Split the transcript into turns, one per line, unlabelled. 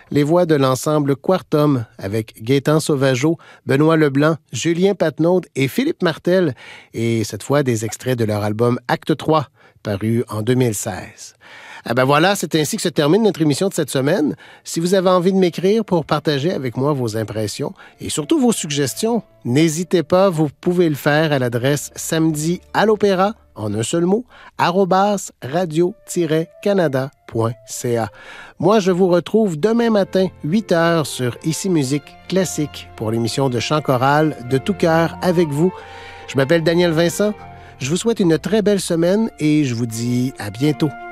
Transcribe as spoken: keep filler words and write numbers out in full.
les voix de l'ensemble Quartum avec Gaétan Sauvageau, Benoît Leblanc, Julien Patnaud et Philippe Martel, et cette fois des extraits de leur album Acte trois, paru en deux mille seize. Ah ben voilà, c'est ainsi que se termine notre émission de cette semaine. Si vous avez envie de m'écrire pour partager avec moi vos impressions et surtout vos suggestions, n'hésitez pas, vous pouvez le faire à l'adresse samedi à l'opéra, en un seul mot, arobase radio tiret canada point c a. Moi, je vous retrouve demain matin, huit heures, sur Ici Musique Classique pour l'émission de chant choral de tout cœur avec vous. Je m'appelle Daniel Vincent. Je vous souhaite une très belle semaine et je vous dis à bientôt.